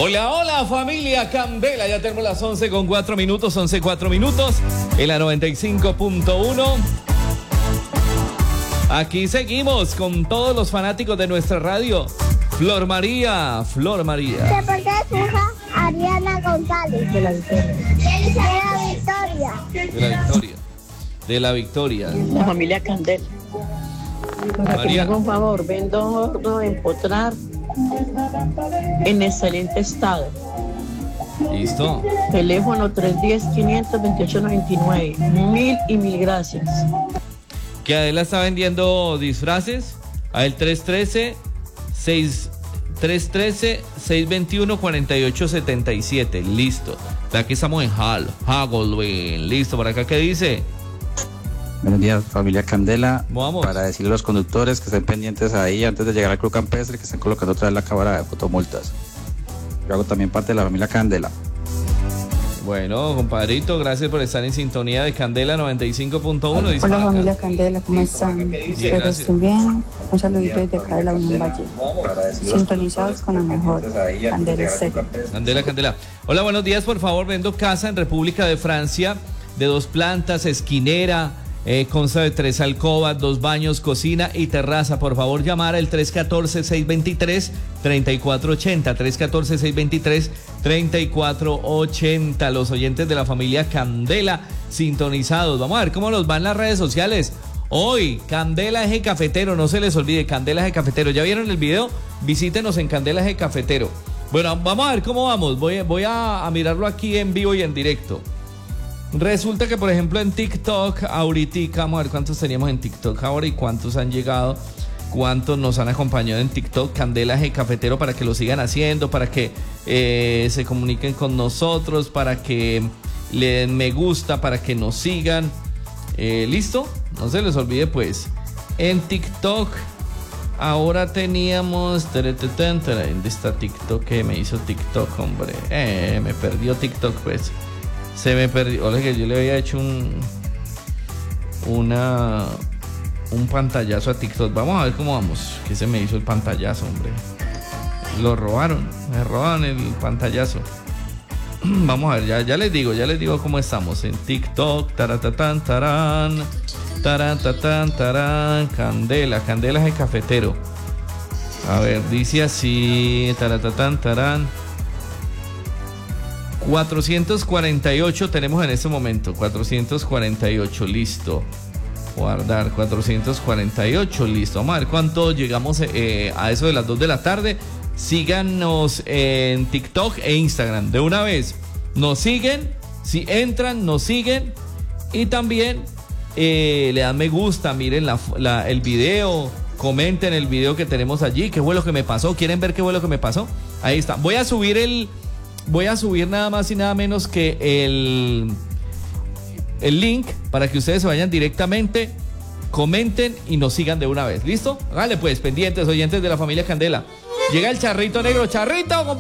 Hola, hola familia Candela, ya tenemos las 11:04 minutos, 11:04 minutos en la 95.1. Aquí seguimos con todos los fanáticos de nuestra radio. Flor María. ¿De por qué su hija Ariana González? De la Victoria. De la Victoria. La familia Candela. Para que me haga un favor, vendo horno de empotrar en excelente estado. Listo. Teléfono 310-528-99. Mil gracias. Que Adela está vendiendo disfraces a el 313-621-4877. Listo. De aquí estamos en Halloween. Listo. ¿Por acá qué dice? Buenos días, familia Candela. Vamos. Para decirle a los conductores que estén pendientes ahí antes de llegar al Club Campestre, que estén colocando otra vez la cámara de fotomultas. Yo hago también parte de la familia Candela. Bueno, compadrito, gracias por estar en sintonía de Candela 95.1. Hola familia Candela, ¿cómo están? Espero estén bien. Un saludito desde acá de la Unión Valle. Sintonizados con la mejor Candela Estéreo. Candela. Hola, buenos días, por favor, vendo casa en República de Francia de 2 plantas, esquinera, consta de 3 alcobas, 2 baños, cocina y terraza. Por favor, llamar al 314-623-3480, 314-623-3480. Los oyentes de la familia Candela sintonizados. Vamos a ver cómo nos van las redes sociales. Hoy, Candela Eje Cafetero, no se les olvide, Candela Eje Cafetero. ¿Ya vieron el video? Visítenos en Candela Eje Cafetero. Bueno, vamos a ver cómo vamos. Voy a mirarlo aquí en vivo y en directo. Resulta que, por ejemplo, en TikTok, ahorita, vamos a ver cuántos teníamos en TikTok ahora y cuántos han llegado, cuántos nos han acompañado en TikTok, Candela Eje Cafetero, para que lo sigan haciendo, para que se comuniquen con nosotros, para que le den me gusta, para que nos sigan. ¿Listo? No se les olvide, pues, en TikTok, ahora teníamos... ¿Dónde está TikTok? ¿Qué me hizo TikTok, hombre? Me perdió TikTok, pues. Se me perdió. Oye, que yo le había hecho un pantallazo a TikTok. Vamos a ver cómo vamos. Que se me hizo el pantallazo, hombre. Lo robaron. Me robaron el pantallazo. Vamos a ver, ya les digo cómo estamos en TikTok. Taratatán, tarán. Taratatán, tarán. Candela Eje Cafetero. A ver, dice así. Taratatán, tarán. 448 tenemos en este momento. 448, listo. Guardar, 448, listo. Vamos a ver cuánto llegamos a eso de las 2 de la tarde. Síganos en TikTok e Instagram. De una vez, nos siguen. Si entran, nos siguen. Y también le dan me gusta. Miren el video. Comenten el video que tenemos allí. ¿Qué fue lo que me pasó? ¿Quieren ver qué fue lo que me pasó? Ahí está. Voy a subir nada más y nada menos que el link para que ustedes se vayan directamente, comenten y nos sigan de una vez. ¿Listo? Háganle pues, pendientes, oyentes de la familia Candela. Llega el charrito negro. Charrito, compadre.